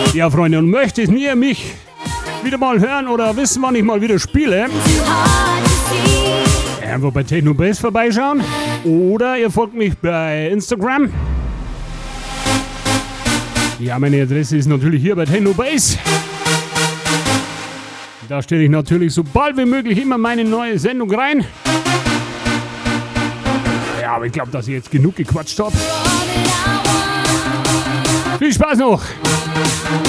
Ja, Freunde, und möchtet ihr mich wieder mal hören oder wissen, wann ich mal wieder spiele? Einfach bei Techno Bass vorbeischauen. Oder ihr folgt mich bei Instagram. Ja, meine Adresse ist natürlich hier bei Techno Bass. Da stelle ich natürlich so bald wie möglich immer meine neue Sendung rein. Ja, aber ich glaube, dass ich jetzt genug gequatscht habe. Viel Spaß noch!